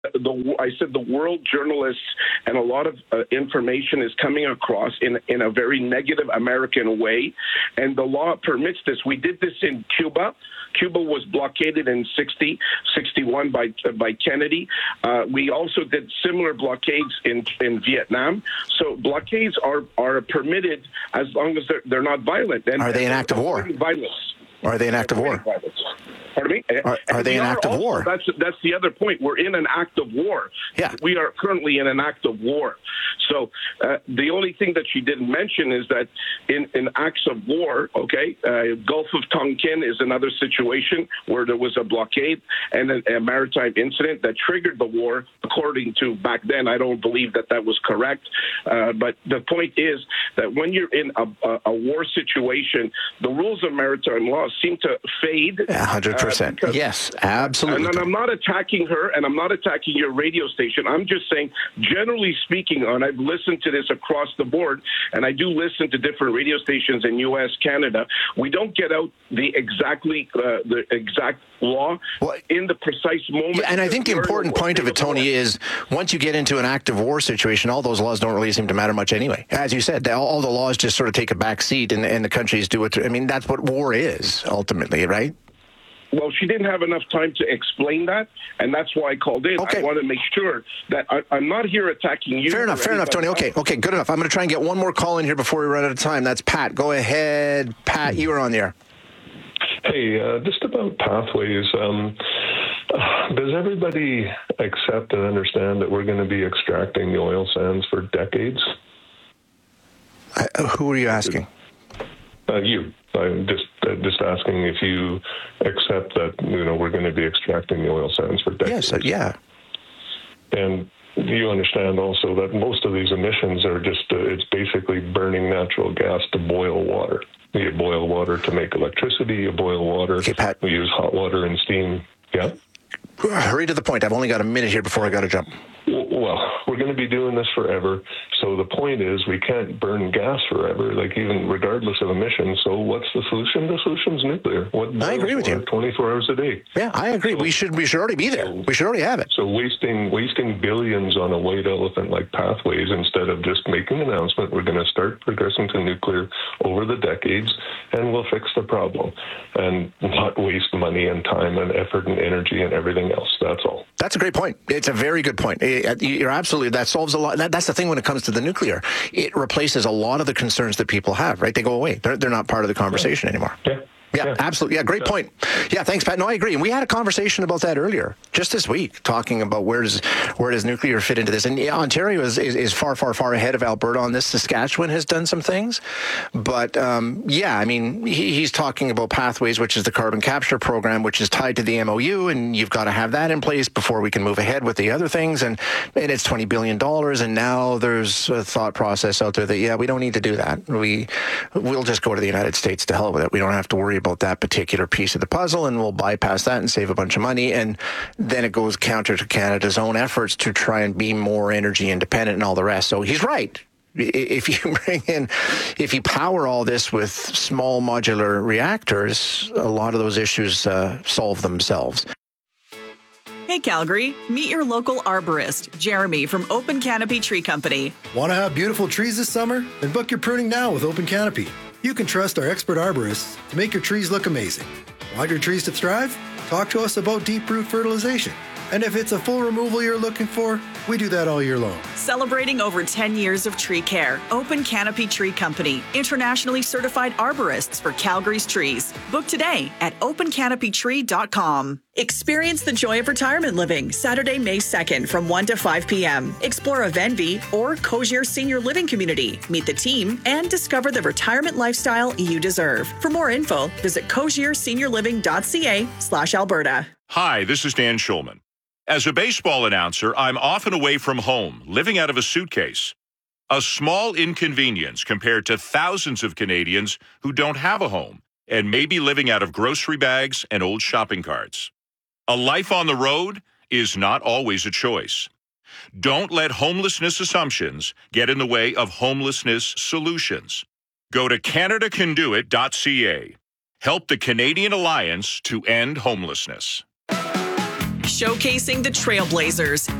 I said the world journalists and a lot of information is coming across in a very negative American way, and the law permits this. We did this in Cuba. Cuba was blockaded in 61 by Kennedy. We also did similar blockades in Vietnam. So blockades are permitted as long as they're not violent. And are they an act of war? Violence. Are they an act of war? Pardon me? Are they an act of war? That's the other point. We're in an act of war. Yeah. We are currently in an act of war. So the only thing that she didn't mention is that in acts of war, Gulf of Tonkin is another situation where there was a blockade and a maritime incident that triggered the war. According to back then, I don't believe that was correct. But the point is that when you're in a war situation, the rules of maritime law seem to fade. 100%. Yes, absolutely. And I'm not attacking her, and I'm not attacking your radio station. I'm just saying, generally speaking, and I've listened to this across the board, and I do listen to different radio stations in U.S., Canada. We don't get out the exact law in the precise moment. Yeah, and I think the important point of it, Tony, is once you get into an active war situation, all those laws don't really seem to matter much anyway. As you said, all the laws just sort of take a back seat, and the countries do it. I mean, that's what war is, ultimately, right? Well, she didn't have enough time to explain that, and that's why I called in. Okay. I want to make sure that I'm not here attacking you. Fair enough, Tony. Okay, good enough. I'm going to try and get one more call in here before we run out of time. That's Pat. Go ahead, Pat. You are on the air. Hey, just about pathways. Does everybody accept and understand that we're going to be extracting the oil sands for decades? Who are you asking? You. I'm just asking if you accept that we're going to be extracting the oil sands for decades. Yes, yeah. And you understand also that most of these emissions are just it's basically burning natural gas to boil water. You boil water to make electricity. You boil water. Okay, Pat. We use hot water and steam. Yeah. Hurry to the point. I've only got a minute here before I got to jump. Well, we're going to be doing this forever. So the point is we can't burn gas forever, even regardless of emissions. So what's the solution? The solution's nuclear. I agree with you. 24 hours a day. Yeah, I agree. We should already be there. We should already have it. So wasting billions on a white elephant like pathways instead of just making an announcement, we're going to start progressing to nuclear over the decades, and we'll fix the problem and not waste money and time and effort and energy and everything else. That's all. That's a great point. It's a very good point. You're absolutely, that solves a lot. That's the thing when it comes to the nuclear. It replaces a lot of the concerns that people have, right? They go away. They're not part of the conversation anymore. Yeah, absolutely. Yeah, great point. Yeah, thanks, Pat. No, I agree. And we had a conversation about that earlier, just this week, talking about where does nuclear fit into this. And Ontario is far, far, far ahead of Alberta on this. Saskatchewan has done some things. But, he's talking about Pathways, which is the carbon capture program, which is tied to the MOU, and you've got to have that in place before we can move ahead with the other things. And it's $20 billion, and now there's a thought process out there that, we don't need to do that. We'll just go to the United States, to hell with it. We don't have to worry about that particular piece of the puzzle, and we'll bypass that and save a bunch of money. And then it goes counter to Canada's own efforts to try and be more energy independent and all the rest. So he's right. If you power all this with small modular reactors, a lot of those issues solve themselves. Hey Calgary, meet your local arborist, Jeremy from Open Canopy Tree Company. Want to have beautiful trees this summer? Then book your pruning now with Open Canopy. You can trust our expert arborists to make your trees look amazing. Want your trees to thrive? Talk to us about deep root fertilization. And if it's a full removal you're looking for, we do that all year long. Celebrating over 10 years of tree care, Open Canopy Tree Company, internationally certified arborists for Calgary's trees. Book today at opencanopytree.com. Experience the joy of retirement living Saturday, May 2nd from 1 to 5 p.m. Explore a Venvy or Cozier Senior Living Community. Meet the team and discover the retirement lifestyle you deserve. For more info, visit cozierseniorliving.ca/Alberta. Hi, this is Dan Schulman. As a baseball announcer, I'm often away from home, living out of a suitcase. A small inconvenience compared to thousands of Canadians who don't have a home and may be living out of grocery bags and old shopping carts. A life on the road is not always a choice. Don't let homelessness assumptions get in the way of homelessness solutions. Go to CanadaCanDoIt.ca. Help the Canadian Alliance to End Homelessness. showcasing the Trailblazers